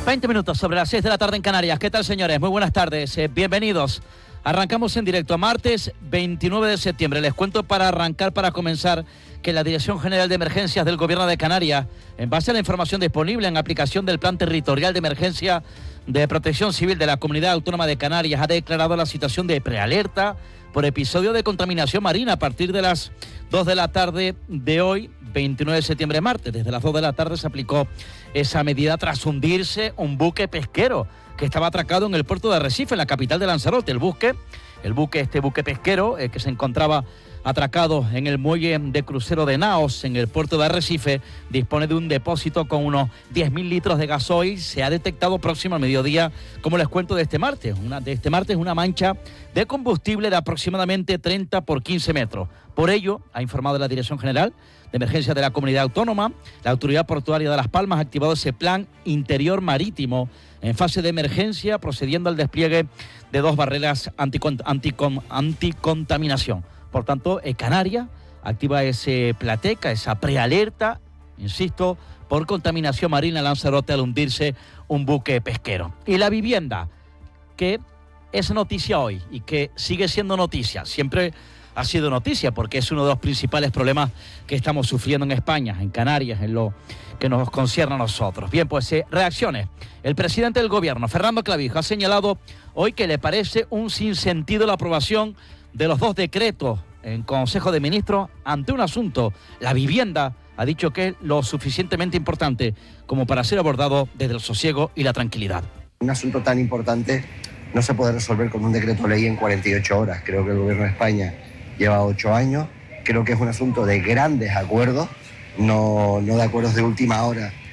20 minutos sobre las 6 de la tarde en Canarias. ¿Qué tal, señores? Muy buenas tardes. Bienvenidos. Arrancamos en directo, martes 29 de septiembre. Les cuento para comenzar, que la Dirección General de Emergencias del Gobierno de Canarias, en base a la información disponible en aplicación del Plan Territorial de Emergencia de Protección Civil de la Comunidad Autónoma de Canarias, ha declarado la situación de prealerta por episodio de contaminación marina a partir de las 2 de la tarde de hoy, 29 de septiembre, martes. Desde las 2 de la tarde se aplicó esa medida tras hundirse un buque pesquero que estaba atracado en el puerto de Arrecife, en la capital de Lanzarote. Este buque pesquero que se encontraba atracado en el muelle de crucero de Naos, en el puerto de Arrecife, dispone de un depósito con unos 10.000 litros de gasoil. Se ha detectado próximo al mediodía, como les cuento, de este martes, una mancha de combustible de aproximadamente 30 por 15 metros. Por ello, ha informado la Dirección General de Emergencia de la Comunidad Autónoma, la Autoridad Portuaria de Las Palmas ha activado ese plan interior marítimo en fase de emergencia, procediendo al despliegue de 2 barreras anticontaminación. Por tanto, Canarias activa ese Plateca, esa prealerta, insisto, por contaminación marina en Lanzarote al hundirse un buque pesquero. Y la vivienda, que es noticia hoy y que sigue siendo noticia, siempre ha sido noticia porque es uno de los principales problemas que estamos sufriendo en España, en Canarias, en lo que nos concierne a nosotros. Bien, pues reacciones. El presidente del Gobierno, Fernando Clavijo, ha señalado hoy que le parece un sinsentido la aprobación de los 2 decretos en Consejo de Ministros ante un asunto, la vivienda. Ha dicho que es lo suficientemente importante como para ser abordado desde el sosiego y la tranquilidad. Un asunto tan importante no se puede resolver con un decreto ley en 48 horas. Creo que el Gobierno de España lleva 8 años. Creo que es un asunto de grandes acuerdos, no de acuerdos de última hora